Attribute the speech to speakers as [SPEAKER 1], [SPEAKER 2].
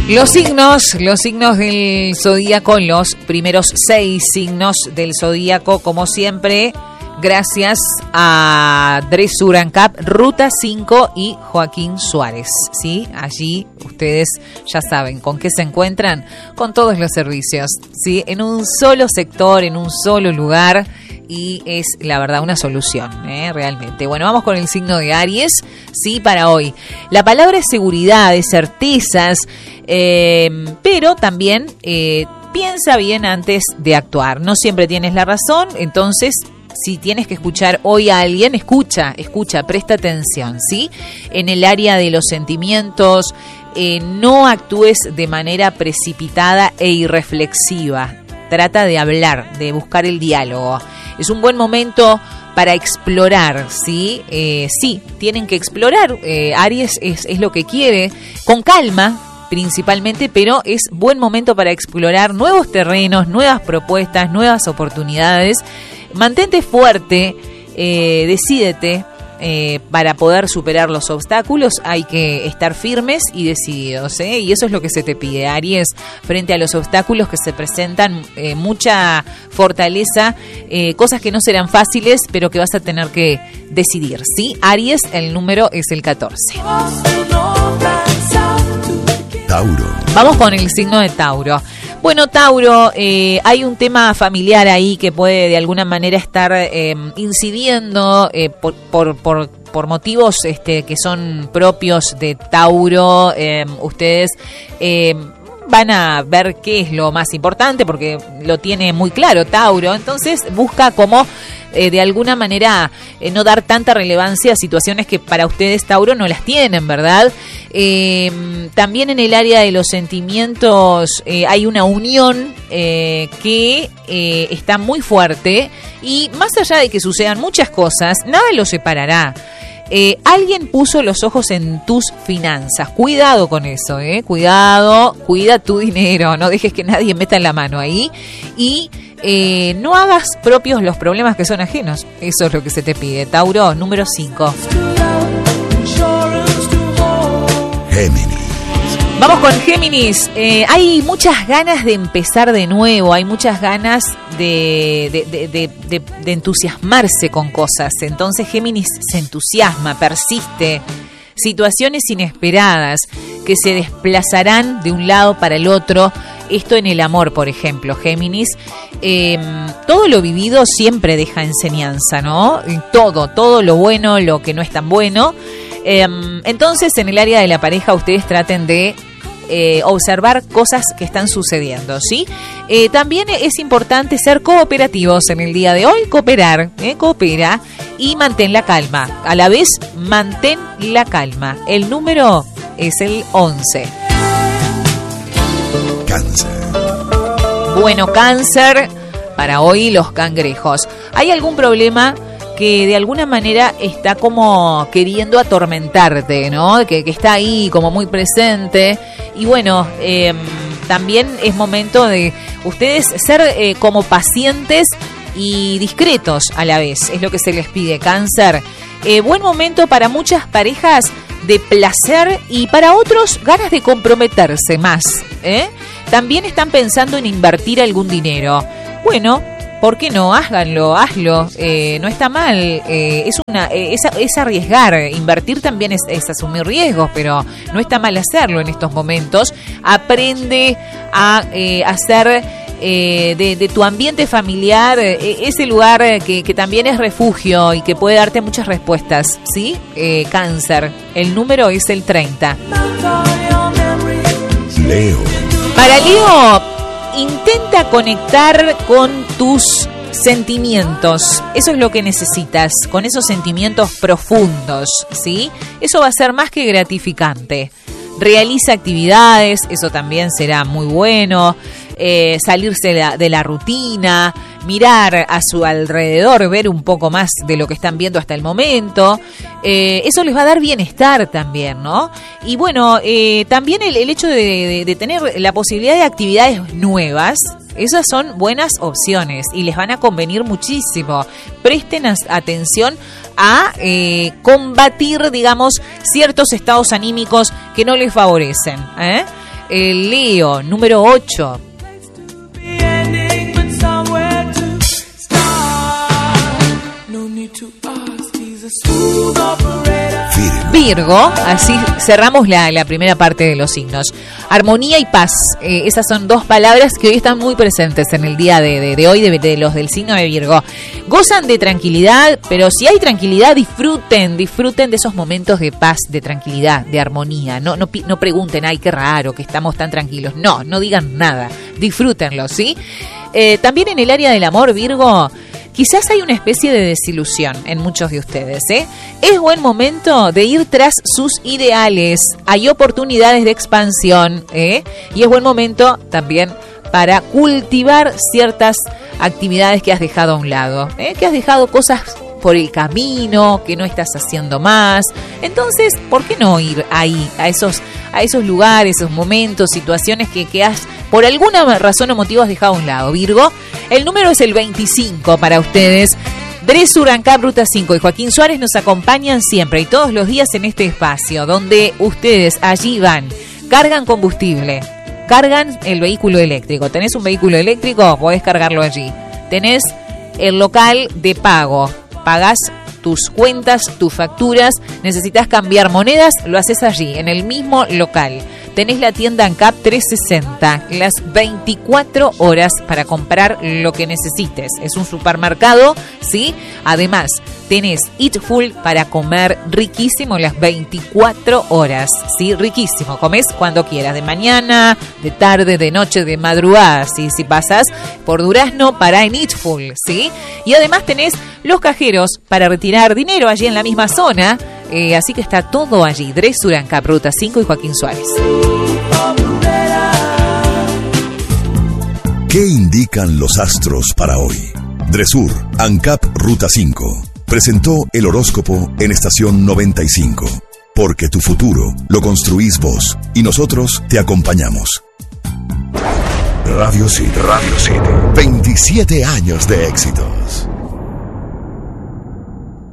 [SPEAKER 1] Los signos del zodíaco, los primeros 6 signos del zodíaco, como siempre, gracias a Dressur & Cap, Ruta 5 y Joaquín Suárez, ¿sí? Allí ustedes ya saben con qué se encuentran, con todos los servicios, ¿sí? En un solo sector, en un solo lugar, y es, la verdad, una solución, realmente. Bueno, vamos con el signo de Aries, ¿sí? Para hoy. La palabra es seguridad, es certezas, pero también piensa bien antes de actuar. No siempre tienes la razón, entonces si tienes que escuchar hoy a alguien, escucha, presta atención, ¿sí? En el área de los sentimientos, no actúes de manera precipitada e irreflexiva. Trata de hablar, de buscar el diálogo. Es un buen momento para explorar, ¿sí? Sí, tienen que explorar. Aries es lo que quiere, con calma principalmente, pero es buen momento para explorar nuevos terrenos, nuevas propuestas, nuevas oportunidades. Mantente fuerte, decídete. Para poder superar los obstáculos hay que estar firmes y decididos, y eso es lo que se te pide, Aries, frente a los obstáculos que se presentan, mucha fortaleza, cosas que no serán fáciles, pero que vas a tener que decidir, ¿sí? Aries, el número es el 14. Tauro. Vamos con el signo de Tauro. Bueno, Tauro, hay un tema familiar ahí que puede de alguna manera estar incidiendo por motivos que son propios de Tauro. Ustedes van a ver qué es lo más importante porque lo tiene muy claro Tauro. Entonces busca cómo de alguna manera no dar tanta relevancia a situaciones que para ustedes, Tauro, no las tienen, ¿verdad? También en el área de los sentimientos hay una unión que está muy fuerte, y más allá de que sucedan muchas cosas, nada los separará. Alguien puso los ojos en tus finanzas. Cuidado con eso, cuidado, cuida tu dinero, no dejes que nadie meta la mano ahí, y no hagas propios los problemas que son ajenos. Eso es lo que se te pide, Tauro, número 5. Géminis. Vamos con Géminis. Hay muchas ganas de empezar de nuevo, hay muchas ganas de entusiasmarse con cosas. Entonces Géminis se entusiasma, persiste. Situaciones inesperadas que se desplazarán de un lado para el otro. Esto en el amor, por ejemplo, Géminis. Todo lo vivido siempre deja enseñanza, ¿no? Todo lo bueno, lo que no es tan bueno. Entonces, en el área de la pareja, ustedes traten de observar cosas que están sucediendo, ¿sí? También es importante ser cooperativos en el día de hoy, coopera y mantén la calma. A la vez, mantén la calma. El número es el 11. Cáncer. Bueno, Cáncer, para hoy los cangrejos. ¿Hay algún problema que de alguna manera está como queriendo atormentarte, ¿no? Que está ahí como muy presente? Y bueno, también es momento de ustedes ser como pacientes y discretos a la vez, es lo que se les pide, Cáncer. Buen momento para muchas parejas de placer, y para otros ganas de comprometerse más, También están pensando en invertir algún dinero. Bueno, ¿por qué no? Hazlo, no está mal, es arriesgar. Invertir también es asumir riesgos, pero no está mal hacerlo en estos momentos. Aprende a hacer de tu ambiente familiar ese lugar que también es refugio y que puede darte muchas respuestas, ¿sí? Cáncer, el número es el 30. Leo. Para Leo, intenta conectar con tus sentimientos. Eso es lo que necesitas, con esos sentimientos profundos, ¿sí? Eso va a ser más que gratificante. Realiza actividades, eso también será muy bueno. Salirse de la rutina, mirar a su alrededor, ver un poco más de lo que están viendo hasta el momento. Eso les va a dar bienestar también, ¿no? Y bueno, también el hecho de tener la posibilidad de actividades nuevas, esas son buenas opciones y les van a convenir muchísimo. Presten atención a combatir, digamos, ciertos estados anímicos que no les favorecen, El Leo, número 8. Virgo, así cerramos la primera parte de los signos. Armonía y paz, esas son dos palabras que hoy están muy presentes en el día de hoy de los del signo de Virgo. Gozan de tranquilidad, pero si hay tranquilidad, disfruten de esos momentos de paz, de tranquilidad, de armonía. No pregunten, ay, qué raro que estamos tan tranquilos. No digan nada, disfrútenlo, ¿sí? También en el área del amor, Virgo, quizás hay una especie de desilusión en muchos de ustedes, ¿eh? Es buen momento de ir tras sus ideales. Hay oportunidades de expansión, ¿eh? Y es buen momento también para cultivar ciertas actividades que has dejado a un lado, ¿eh? Que has dejado cosas por el camino, que no estás haciendo más. Entonces, ¿por qué no ir ahí, a esos lugares, esos momentos, situaciones que has, por alguna razón o motivo, has dejado a un lado? Virgo, el número es el 25 para ustedes. Dressur ANCAP Ruta 5 y Joaquín Suárez nos acompañan siempre y todos los días en este espacio, donde ustedes allí van, cargan combustible, cargan el vehículo eléctrico. ¿Tenés un vehículo eléctrico? Podés cargarlo allí. Tenés el local de pago. Pagás tus cuentas, tus facturas, necesitas cambiar monedas, lo haces allí, en el mismo local. Tenés la tienda ANCAP 360, las 24 horas para comprar lo que necesites. Es un supermercado, ¿sí? Además, tenés Eatful para comer riquísimo las 24 horas, ¿sí? Riquísimo, comés cuando quieras, de mañana, de tarde, de noche, de madrugada, ¿sí? Si pasás por Durazno, pará en Eatful, ¿sí? Y además tenés los cajeros para retirar dinero allí en la misma zona, así que está todo allí. Dressur ANCAP Ruta 5 y Joaquín Suárez.
[SPEAKER 2] ¿Qué indican los astros para hoy? Dressur ANCAP Ruta 5 presentó el horóscopo en estación 95. Porque tu futuro lo construís vos y nosotros te acompañamos. Radio City. 27 años de éxitos.